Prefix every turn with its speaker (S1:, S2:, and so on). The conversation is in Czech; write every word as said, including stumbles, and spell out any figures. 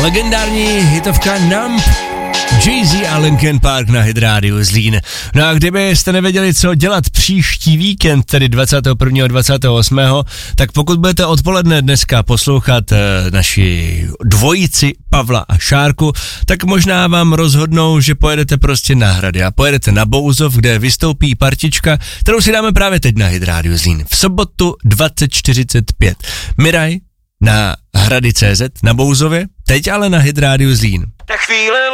S1: Legendární hitovka Numb, Jay-Z a Linkin Park na Hit Radio Zlín. No a kdybyste nevěděli, co dělat příští víkend, tedy dvacátého prvního a dvacátého osmého, tak pokud budete odpoledne dneska poslouchat e, naši dvojici Pavla a Šárku, tak možná vám rozhodnou, že pojedete prostě na Hrady a pojedete na Bouzov, kde vystoupí partička, kterou si dáme právě teď na Hit Radio Zlín. V sobotu dvacet čtyřicet pět. Miraj na Hrady tečka cé zet na Bouzově, teď ale na Hit Radio Zlín.
S2: Ta chvíle